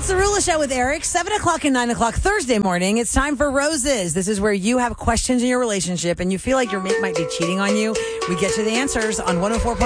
It's the Rula Show with Eric, 7 o'clock and 9 o'clock Thursday morning. It's time for Roses. This is where you have questions in your relationship and you feel like your mate might be cheating on you. We get you the answers on 104.